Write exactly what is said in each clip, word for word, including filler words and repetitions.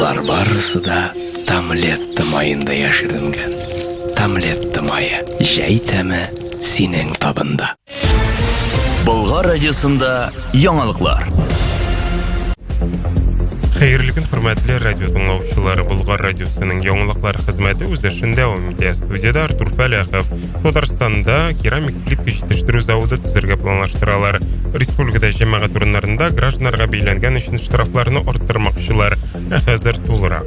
Барысы да Тамлетті майында яшірінген. Тамлетті майы жай тәмі синең табында. Болгар радиосында яңалыклар. Хәерле көн, хөрмәтле радио тыңлаучылары. Болгар радиосының яңалыклар хезмәте үз эшен дәвам итә. Студияда Артур Фәләхов. Татарстанда керамик плитка җитештерү заводы төзергә планлаштыралар. Республикада җәмәгать урыннарында гражданнарга бәйләнгән өчен штрафларны арттырмакчылар. Ә хәзер тулырак.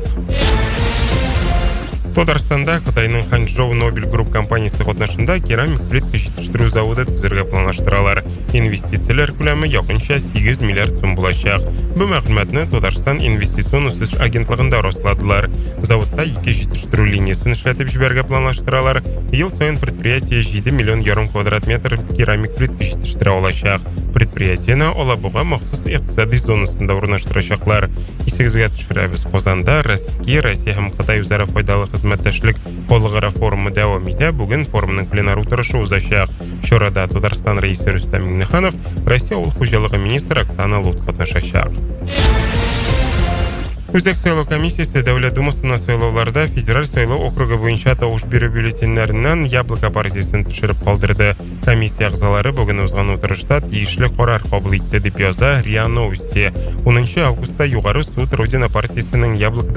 Татарстанда Кытайның Ханчжоу Нобель Групп компаниясе катнашында керамик плитка җитештерү заводы төзергә планлаштыралар. Инвестицияләр күләме якынча сигез миллиард сум булачак. Бу мәгълүматны Татарстан инвестицион үсеш агентлыгында расладылар. Заводта ике җитештерү линиясын эшләтеп җибәргә планлаштыралар. Ел саен предприятие җиде миллион ярым квадрат метр керамик плитка җитештерә алачак. Предприятияне Алабуга махсус икътисади зонасында урнаштырачаклар. Исегезгә төшерәбез. Казанда Россия, Россия һәм Кытай үзара файдалы хезмәттәшлек халыкара форумы дәвам итә. Бүген форумның пленар утырышы узачак. Чарада Татарстан рәисе Рөстәм Миңнеханов, Россия авыл хуҗалыгы министры Оксана Лут катнашачак. Үзәк сайлау комиссиясе Дәүләт Думасына сайлауларда федераль сайлау округы буенча тавыш бирү бюллетеннәреннән Яблоко партиясын төшереп калдырды. Комиссия әгъзалары бүген узган утырышта тиешле карар кабул итте дип яза РИА Новости. унынчы августта Югары суд Родина партиясының Яблоко